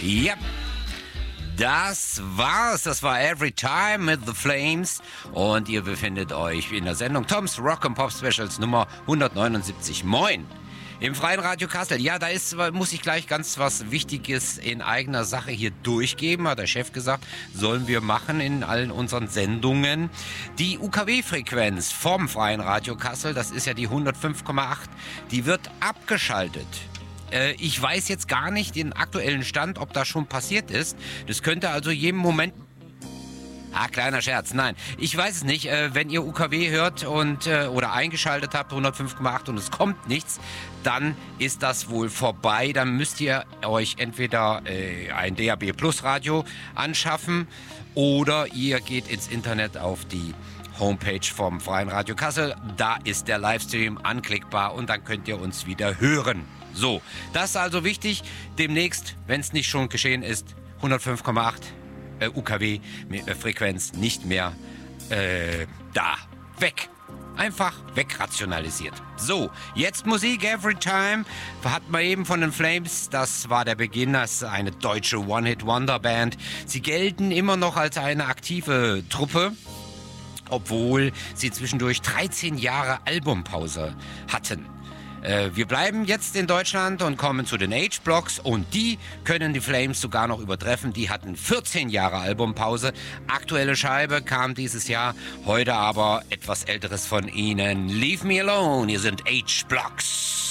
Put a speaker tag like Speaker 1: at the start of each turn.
Speaker 1: Ja, das war's. Das war Every Time mit The Flames. Und ihr befindet euch in der Sendung Tom's Rock and Pop Specials Nummer 179. Moin! Im Freien Radio Kassel. Ja, muss ich gleich ganz was Wichtiges in eigener Sache hier durchgeben, hat der Chef gesagt, sollen wir machen in allen unseren Sendungen. Die UKW-Frequenz vom Freien Radio Kassel, das ist ja die 105,8, die wird abgeschaltet. Ich weiß jetzt gar nicht den aktuellen Stand, ob das schon passiert ist. Das könnte also jeden Moment... kleiner Scherz, nein. Ich weiß es nicht. Wenn ihr UKW hört und oder eingeschaltet habt, 105,8 und es kommt nichts, dann ist das wohl vorbei. Dann müsst ihr euch entweder ein DAB Plus Radio anschaffen oder ihr geht ins Internet auf die Homepage vom Freien Radio Kassel. Da ist der Livestream anklickbar und dann könnt ihr uns wieder hören. So, das ist also wichtig. Demnächst, wenn es nicht schon geschehen ist, 105,8 UKW-Frequenz nicht mehr da. Weg. Einfach wegrationalisiert. So, jetzt Musik, Every Time. Hat man eben von den Flames, das war der Beginn, das ist eine deutsche One-Hit-Wonder-Band. Sie gelten immer noch als eine aktive Truppe, obwohl sie zwischendurch 13 Jahre Albumpause hatten. Wir bleiben jetzt in Deutschland und kommen zu den H-Blocks und die können die Flames sogar noch übertreffen. Die hatten 14 Jahre Albumpause. Aktuelle Scheibe kam dieses Jahr, heute aber etwas Älteres von ihnen. Leave Me Alone, hier sind H-Blocks.